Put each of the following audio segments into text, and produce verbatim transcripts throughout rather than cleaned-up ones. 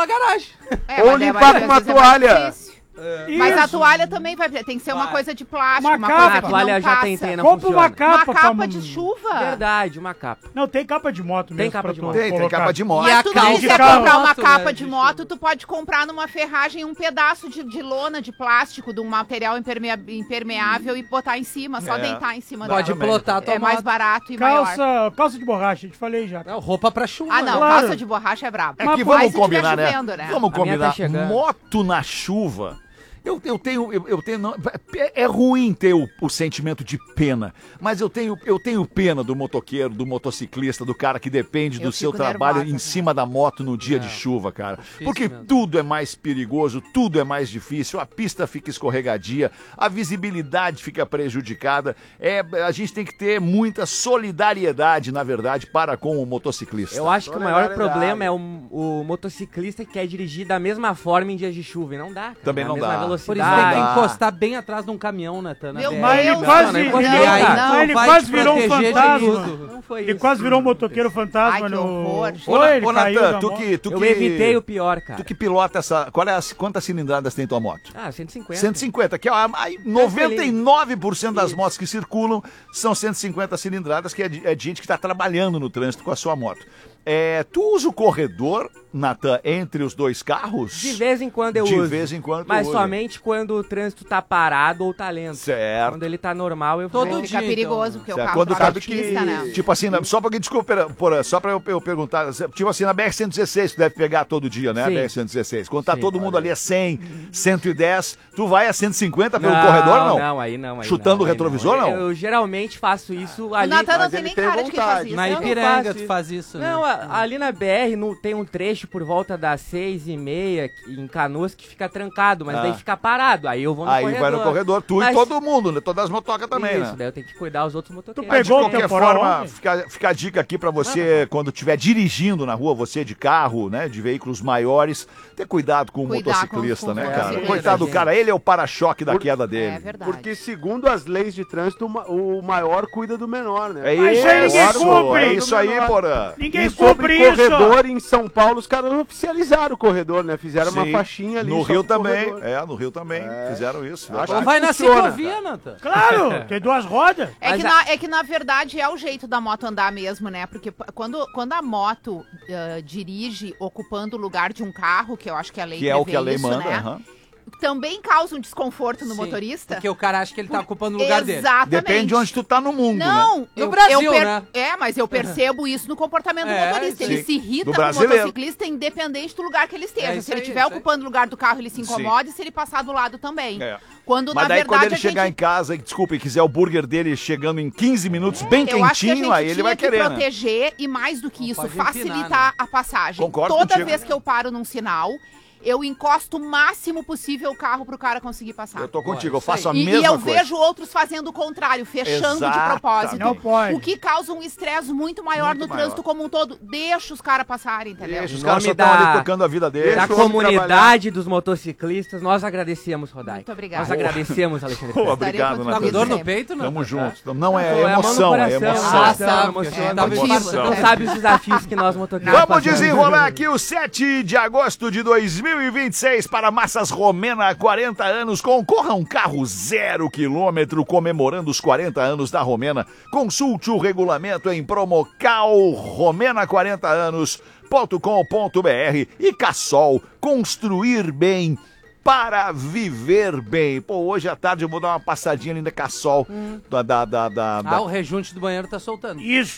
na garagem. É, Ou mas é- limpar mas com às uma vezes é mais toalha. difícil. Mas a toalha também vai tem que ser uma Vai. coisa de plástico, Uma uma, capa. coisa A que toalha não já passa. tentei, não Compra uma funciona. capa. Uma capa pra- de chuva? Verdade, uma capa. Não, tem capa de moto mesmo. Tem capa pra de tu moto. Tem, tem colocar. capa de moto. Mas E a tu calça não de quiser carro. comprar uma moto, capa né, de de moto, tu pode comprar numa ferragem um pedaço de, de lona, de plástico, de um material impermea- impermeável e botar em cima, só É. deitar em cima Pode dela. plotar a tua É mais moto. barato e maior. Calça, calça de borracha, te falei já. Não, roupa pra chuva. Ah, não, né? Claro. calça de borracha é brabo. É que Mas vamos se tiver combinar, né? chovendo, né? Vamos A minha tá combinar. chegando. Moto na chuva. Eu, eu tenho, eu, eu tenho, não, é, é ruim ter o, o sentimento de pena, mas eu tenho, eu tenho pena do motoqueiro, do motociclista, do cara que depende Eu do seu fico trabalho nervosa, em cima da moto no dia de chuva, cara. Porque mesmo. tudo é mais perigoso, tudo é mais difícil, a pista fica escorregadia, a visibilidade fica prejudicada. É, a gente tem que ter muita solidariedade, na verdade, para com o motociclista. Eu acho que o maior Solidariedade. problema é o, o motociclista que quer dirigir da mesma forma em dias de chuva. E não dá, cara. Também Na não mesma dá. velocidade. Por isso tem que Ah. encostar bem atrás de um caminhão, Natan. na Meu B R. Mas ele Deus, quase- não, não, não, não, E aí não. tu Ele vai quase te virou um proteger de fantasma. tudo. Não foi Ele isso. quase virou um motoqueiro fantasma Ai, que no... horror. Ô, Foi, Na- ele ô, caiu Natan, da tu moto. que, tu Eu que, evitei o pior, cara. tu que pilota essa. Qual é as, quantas cilindradas tem tua moto? Ah, cento e cinquenta. cento e cinquenta, que é a- a- noventa e nove por cento das motos que circulam são cento e cinquenta cilindradas, que é de, é de gente que está trabalhando no trânsito com a sua moto. É, tu usa o corredor, Natan, entre os dois carros? De vez em quando eu De uso. vez em quando tu Mas usa. somente quando o trânsito tá parado ou tá lento. Certo. Quando ele tá normal, eu Todo vou. dia. Fica perigoso, porque o Certo. carro Quando tá sabe de que, pista, né? tipo assim, na- só pra que desculpa, pera- porra, só pra eu, eu perguntar, tipo assim, na B R cento e dezesseis, tu deve pegar todo dia, né? A Sim. B R cento e dezesseis. Quando tá Sim. todo mundo ali a cem, cento e dez, tu vai a cento e cinquenta pelo não, corredor, não? Não, aí não. Aí Chutando não, o aí retrovisor, não? Eu, eu geralmente faço isso O ali. Natan não mas tem ele nem tem cara de quem faz vontade. isso. Na Eu não Ipiranga faço tu isso. faz isso, né? Não, a- ali na B R no- tem um trecho por volta das seis e meia em Canoas que fica trancado, mas Ah. daí fica parado. Aí eu vou no Aí corredor. vai no corredor, tu Mas- e todo mundo, né? Todas as motocas também, Isso, né? daí eu tenho que cuidar os outros motoqueiros. Mas de Pegou o qualquer temporal forma, ontem? fica, fica a dica aqui pra você, quando estiver dirigindo na rua, você de carro, né, de veículos maiores, ter cuidado com o Cuidar com- motociclista, com né, o cara? motociclista, Coitado do gente. cara, ele é o para-choque da queda dele. É verdade. Porque segundo as leis de trânsito, o ma- o maior cuida do menor, né? É Mas isso, aí ninguém é isso, cumpre. é isso aí, porra. Ninguém E sobre cumpre isso. corredor em São Paulo, os caras oficializaram o corredor, né? Fizeram uma Sim. faixinha ali. No só Rio pro também, corredor. é, no Rio também, fizeram isso. Acho Ou que vai na funciona, ciclovia, Natan. Claro, tem duas rodas. É Mas que, a- na, é que na verdade é o jeito da moto andar mesmo, né? Porque p- quando, quando a moto ah, dirige ocupando o lugar de um carro, que eu acho que a lei Que é o prevê que a lei isso, manda, né? aham. Também causa um desconforto no Sim, motorista. Porque o cara acha que ele tá ocupando o lugar dele. Exatamente. Depende de onde tu tá no mundo, né? Não, No eu, Brasil, eu per- né? É, mas eu percebo isso no comportamento É, do motorista. sim. Ele se irrita Do com o brasileiro. motociclista independente do lugar que ele esteja. É isso se ele aí, estiver isso aí. ocupando o lugar do carro, ele se incomoda e se ele passar do lado também. É. Quando Mas na daí verdade quando ele a chegar gente... em casa e, desculpa, e quiser o burger dele chegando em quinze minutos, bem Eu acho que a quentinho, gente aí ele tinha vai que querer, né? proteger e mais do que Não isso, pode empinar, facilitar né? a passagem. Concordo Toda contigo. vez que eu paro num sinal, eu encosto o máximo possível o carro pro cara conseguir passar. Eu tô contigo, eu isso aí. faço a E, mesma e eu coisa. vejo outros fazendo o contrário, fechando de Exatamente. propósito. Não pode. O que causa um estresse muito maior Muito no maior. trânsito como um todo. Deixa os caras passarem, entendeu? Deixa, os Em caras só nome estão da- ali tocando a vida deles. Da Deixa o homem comunidade dos motociclistas, nós agradecemos, Rodai. Muito obrigada. Nós agradecemos, Alexandre. Pô, Ferreira. obrigado, Estarei Tá com Natan. dor no sempre. peito, não? Tamo junto. Não é Pô, é a mão no emoção, é coração, emoção. Ah, emoção, tá, emoção. porque Talvez emoção. Não sabe os desafios que nós motoqueiros Vamos passamos. desenrolar aqui o sete de agosto de dois mil e vinte e seis para Massas Romena, quarenta anos. Concorra a um carro zero quilômetro comemorando os quarenta anos da Romena. Consulte o regulamento em promocal romena quarenta anos ponto com ponto br e Cassol, construir bem para viver bem. Pô, hoje à tarde eu vou dar uma passadinha ali na Cassol. Da, da, da, da, da- Ah, o rejunte do banheiro tá soltando. Isso.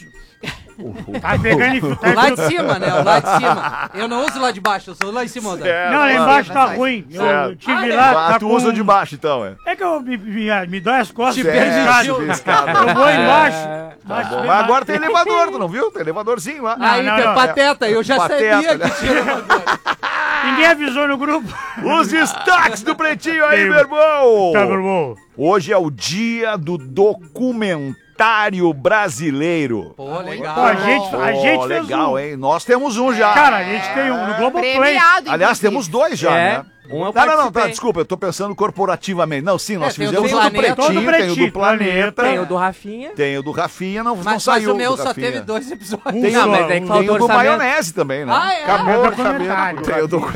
Tá pegando e tá Lá de cima, né? O lá de cima. Eu não uso lá de baixo, eu sou lá em cima. André. É, Não, lá claro. embaixo tá Certo. ruim. Eu Certo. tive Ah, lá. Ah, tá tu com- usa de baixo então, é. É que eu me, me, me dói as costas. Te bem permitiu. escada. escada. Eu vou embaixo. Tá bom. Mas agora tem elevador, tu não viu? Tem elevadorzinho lá. Aí, não, tem não. pateta, eu já Pateta, sabia né? que tinha. Ninguém avisou no grupo. Os destaques do Pretinho aí, Tem- meu irmão! Tá, meu irmão. Hoje é o dia do documentário brasileiro. Pô, legal. Pô, a gente, a Pô, gente fez legal, um. hein? Nós temos um já. Cara, a gente tem um no Globoplay. Premiado, Aliás, inclusive. temos dois já, É, né? um eu não, não, não, tá, participei. desculpa, eu tô pensando corporativamente. Não, sim, nós É, tem o fizemos do o do Planeta. Pretinho, Todo tem o do Pretinho, Planeta, Tem o do Rafinha. tem o do Rafinha, não, não Mas, saiu mas o meu do só Rafinha. teve dois episódios. Um Tem, só, Não, mas daí um- falta tem o do orçamento. Maionese também, né? Ah, é? Acabou É o documentário. orçamento. Tem o do